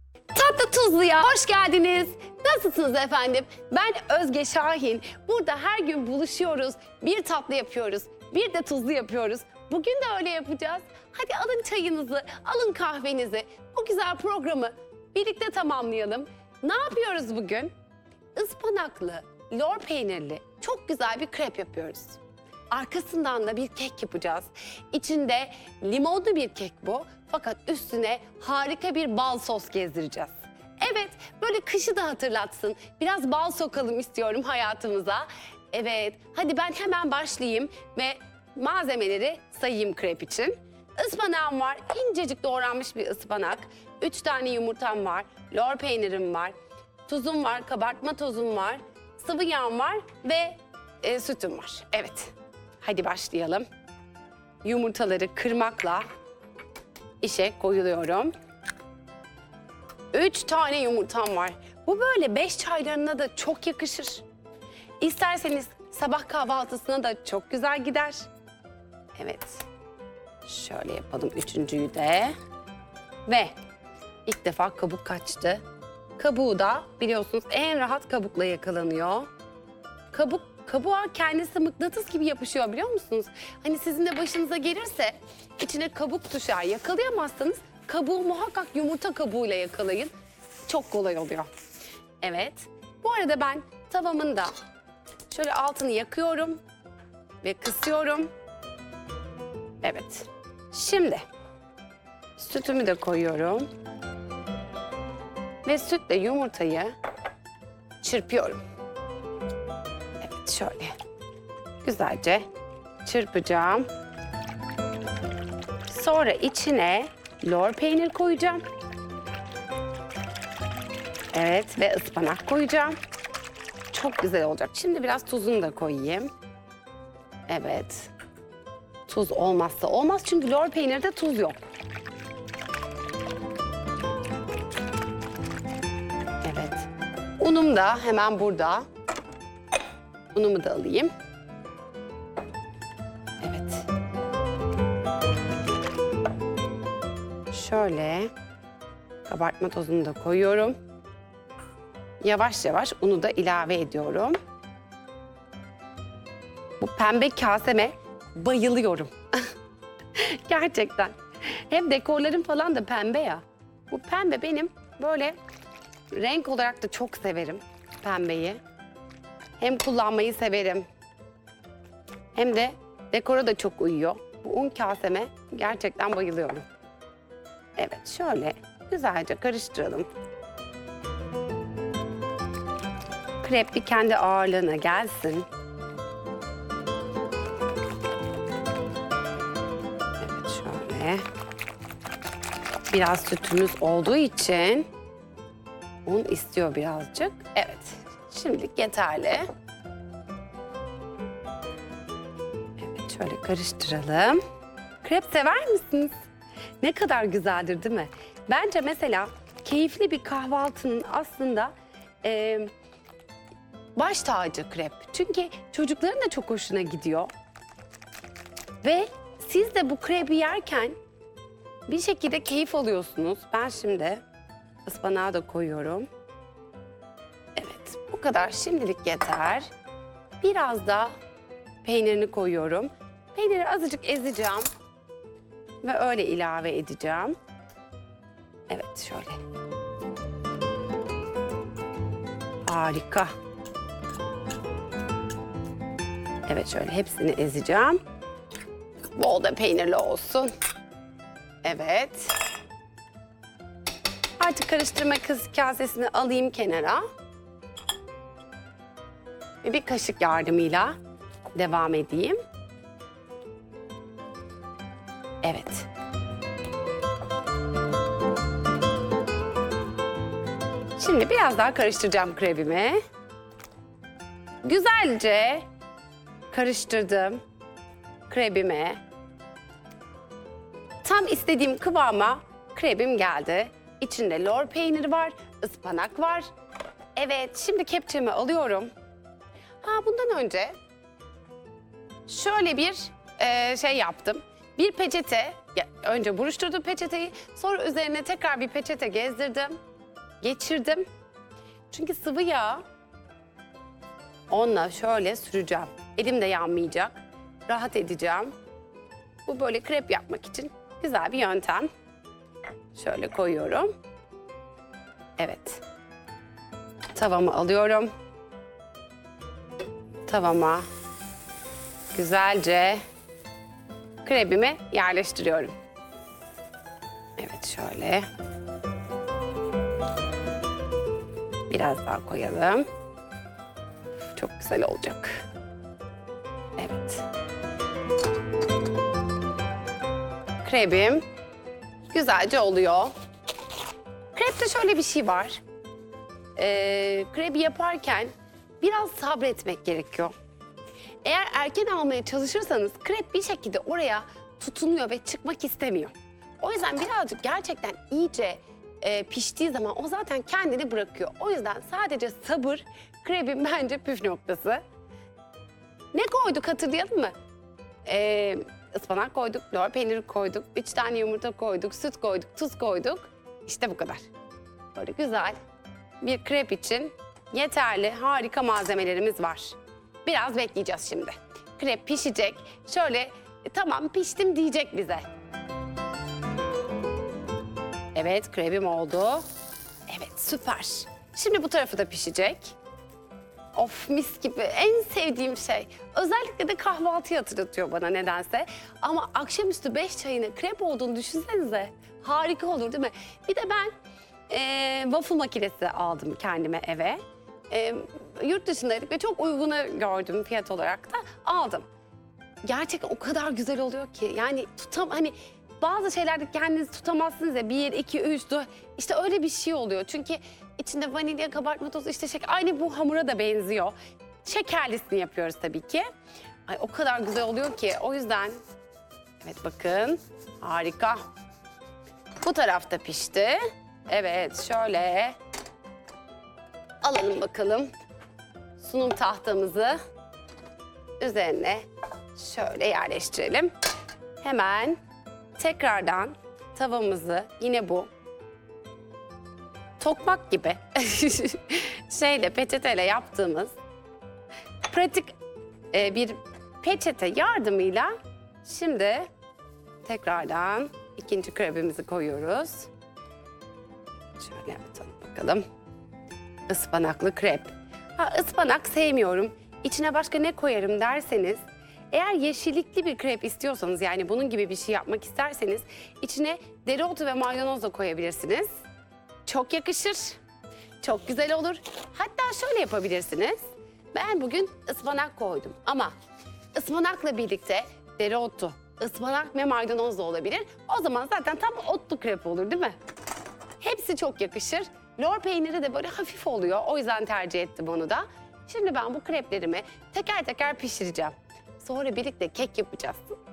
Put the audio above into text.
Tatlı Tuzlu'ya hoş geldiniz. Nasılsınız efendim? Ben Özge Şahin. Burada her gün buluşuyoruz. Bir tatlı yapıyoruz, bir de tuzlu yapıyoruz. Bugün de öyle yapacağız. Hadi alın çayınızı, alın kahvenizi. Bu güzel programı birlikte tamamlayalım. Ne yapıyoruz bugün? Ispanaklı, lor peynirli çok güzel bir krep yapıyoruz. Arkasından da bir kek yapacağız. İçinde limonlu bir kek bu. Fakat üstüne harika bir bal sos gezdireceğiz. Evet, böyle kışı da hatırlatsın. Biraz bal sokalım istiyorum hayatımıza. Evet, hadi ben hemen başlayayım ve malzemeleri sayayım krep için. Ispanağım var, incecik doğranmış bir ıspanak. 3 tane yumurtam var, lor peynirim var, tuzum var, kabartma tozum var, sıvı yağım var ve sütüm var. Evet, hadi başlayalım. Yumurtaları kırmakla işe koyuluyorum. 3 tane yumurtam var. Bu böyle 5 çaylarına da çok yakışır. İsterseniz sabah kahvaltısına da çok güzel gider. Evet. Şöyle yapalım üçüncüyü de. Ve ilk defa kabuk kaçtı. Kabuğu da biliyorsunuz en rahat kabukla yakalanıyor. Kabuğa kendisi mıknatıs gibi yapışıyor biliyor musunuz? Hani sizin de başınıza gelirse içine kabuk düşer. Yakalayamazsanız kabuğu muhakkak yumurta kabuğuyla yakalayın. Çok kolay oluyor. Evet. Bu arada ben tavamın da şöyle altını yakıyorum ve kısıyorum. Evet. Şimdi sütümü de koyuyorum. Ve sütle yumurtayı çırpıyorum. Evet şöyle güzelce çırpacağım. Sonra içine lor peynir koyacağım. Evet ve ıspanak koyacağım. Çok güzel olacak. Şimdi biraz tuzunu da koyayım. Evet. Tuz olmazsa olmaz çünkü lor peynirde tuz yok. Evet. Unum da hemen burada. Unumu da alayım. Evet. Şöyle kabartma tozunu da koyuyorum. Yavaş yavaş unu da ilave ediyorum. Bu pembe kaseme bayılıyorum. Gerçekten. Hem dekorlarım falan da pembe ya. Bu pembe benim böyle renk olarak da çok severim pembeyi. Hem kullanmayı severim. Hem de dekora da çok uyuyor. Bu un kaseme gerçekten bayılıyorum. Evet şöyle güzelce karıştıralım. Krep bir kendi ağırlığına gelsin. Evet şöyle. Biraz sütümüz olduğu için un istiyor birazcık. Evet şimdilik yeterli. Evet şöyle karıştıralım. Krep sever misiniz? Ne kadar güzeldir değil mi? Bence mesela keyifli bir kahvaltının aslında baş tacı krep. Çünkü çocukların da çok hoşuna gidiyor. Ve siz de bu krepi yerken bir şekilde keyif alıyorsunuz. Ben şimdi ıspanağı da koyuyorum. Evet, bu kadar şimdilik yeter. Biraz da peynirini koyuyorum. Peyniri azıcık ezeceğim ve öyle ilave edeceğim. Evet, şöyle. Harika. Evet, şöyle hepsini ezeceğim. Bol da peynirli olsun. Evet. Artık karıştırma kasesini alayım kenara. Ve bir kaşık yardımıyla devam edeyim. Evet. Şimdi biraz daha karıştıracağım krepimi. Güzelce karıştırdım krepimi. Tam istediğim kıvama krepim geldi. İçinde lor peyniri var, ıspanak var. Evet, şimdi kepçemi alıyorum. Bundan önce şöyle bir şey yaptım. Bir peçete, önce buruşturdum peçeteyi, sonra üzerine tekrar bir peçete gezdirdim. geçirdim. Çünkü sıvı yağ onunla şöyle süreceğim. Elim de yanmayacak. Rahat edeceğim. Bu böyle krep yapmak için güzel bir yöntem. Şöyle koyuyorum. Evet. Tavamı alıyorum. Tavama güzelce krebimi yerleştiriyorum. Evet şöyle. Biraz daha koyalım. Çok güzel olacak. Evet. Krebim güzelce oluyor. Krepte şöyle bir şey var. Krebi yaparken biraz sabretmek gerekiyor. Eğer erken almaya çalışırsanız krep bir şekilde oraya tutunuyor ve çıkmak istemiyor. O yüzden birazcık gerçekten iyice piştiği zaman o zaten kendini bırakıyor. O yüzden sadece sabır krebin bence püf noktası. Ne koyduk hatırlayalım mı? Ispanak koyduk, lor peyniri koyduk, 3 tane yumurta koyduk, süt koyduk, tuz koyduk. İşte bu kadar. Böyle güzel bir krep için yeterli, harika malzemelerimiz var. Biraz bekleyeceğiz şimdi. Krep pişecek. Şöyle tamam piştim diyecek bize. Evet krebim oldu. Evet süper. Şimdi bu tarafı da pişecek. Of mis gibi en sevdiğim şey. Özellikle de kahvaltıyı hatırlatıyor bana nedense. Ama akşamüstü 5 çayına krep olduğunu düşünsenize. Harika olur değil mi? Bir de ben waffle makinesi aldım kendime eve. Yurt dışındaydık ve çok uyguna gördüm fiyat olarak da aldım. Gerçekten o kadar güzel oluyor ki yani hani bazı şeylerde kendinizi tutamazsınız ya 1, 2, 3, 4 işte öyle bir şey oluyor. Çünkü içinde vanilya, kabartma tozu işte şeker aynı bu hamura da benziyor. Şekerlisini yapıyoruz tabii ki. Ay o kadar güzel oluyor ki o yüzden evet bakın harika. Bu tarafta pişti. Evet şöyle alalım bakalım sunum tahtamızı üzerine şöyle yerleştirelim. Hemen tekrardan tavamızı yine bu tokmak gibi peçeteyle yaptığımız pratik bir peçete yardımıyla şimdi tekrardan ikinci krebimizi koyuyoruz. Şöyle bakalım. Ispanaklı krep. Ispanak sevmiyorum. İçine başka ne koyarım derseniz, eğer yeşillikli bir krep istiyorsanız yani bunun gibi bir şey yapmak isterseniz içine dereotu ve maydanoz da koyabilirsiniz. Çok yakışır. Çok güzel olur. Hatta şöyle yapabilirsiniz. Ben bugün ıspanak koydum ama ıspanakla birlikte dereotu, ıspanak ve maydanoz da olabilir. O zaman zaten tam otlu krep olur değil mi? Hepsi çok yakışır. Lor peyniri de böyle hafif oluyor. O yüzden tercih ettim onu da. Şimdi ben bu kreplerimi teker teker pişireceğim. Sonra birlikte kek yapacağız.